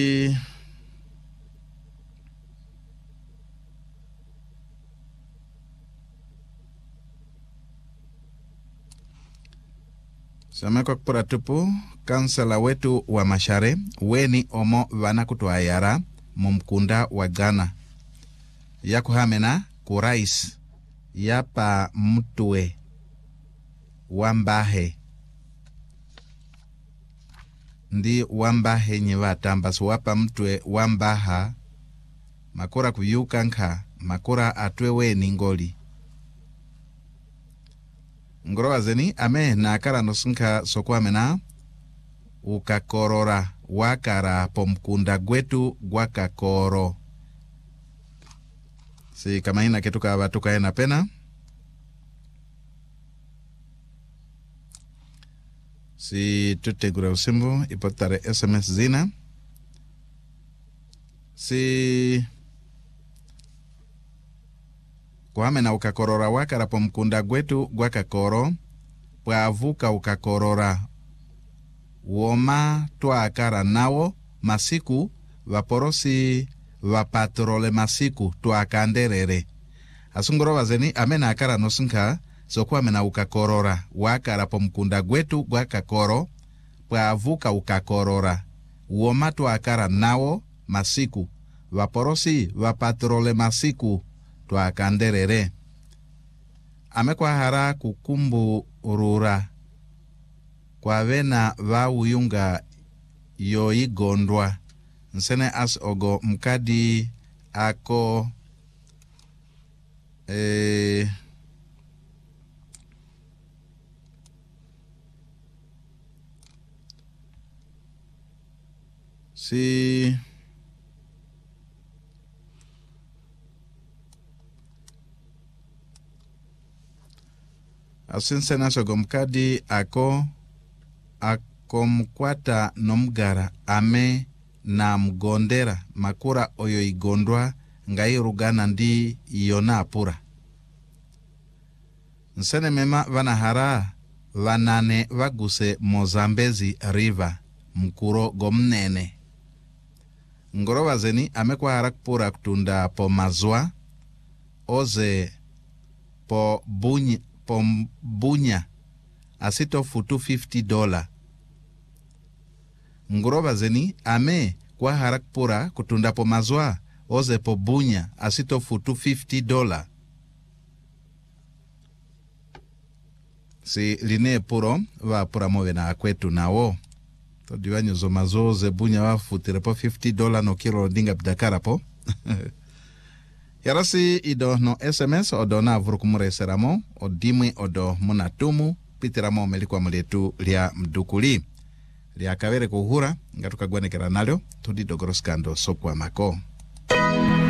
Sameko kupura tupu, kansela wetu wa Mashare, weni omo vana kutuayara, mumkunda wa Ghana. Yakuhamena kurais, yapa mtuwe, wambahe. Ndi wambahe nyewa tambas wapa mtuwe wambaha, makura kuyuka nka, makura atwe weni ngoli. Ngorowa zeni ame na akara nosunka sokwamena ukakorora wakara pomkunda gwetu gwakakoro. Si kama hina ketuka watuka ena pena. Si tutegura usimbu ipotare SMS zina. Si kuhamena ukakorora wakara pomkunda gwetu gwakakoro, pwavuka ukakorora woma tua akara nawo masiku vaporosi vapatrole masiku tua akanderere. Asungoro wazeni amena akara nosunka sokuhamena ukakorora wakara pomkunda gwetu gwakakoro, pwavuka ukakorora woma tua akara nawo masiku vaporosi vapatrole masiku tua kanderere. Amekwa hara kukumbu urura kwa vena va uyunga yoi gondwa nsene as ogo mkadi ako si asinsena sogo mkadi ako mkwata nomgara ame na mgondera makura oyo igondwa ngai rugana ndi iona apura. Nsene mema vana hara vanane vaguse Mozambezi River mkuro gomnene. Ngoro wazeni amekwa hara kupura kutunda po mazwa oze po bunya asito futu $50. Ngoroba zeni ame kwa harak pura kutunda po mazwa oze po bunya asito futu $50. Si line puro wa pura move na kwetu nawo. To diwanyo zo mazo ze bunya wa futire po $50 no kilo dinga bidakara po. Yarasi ido no SMS odo na vurukumure seramo odimwe odo munatumu pitiramo melikuwa muletu lia mdukuli lia kavere kuhura ngatuka gwanekera nalyo tudi dogoroskando sopwa mako.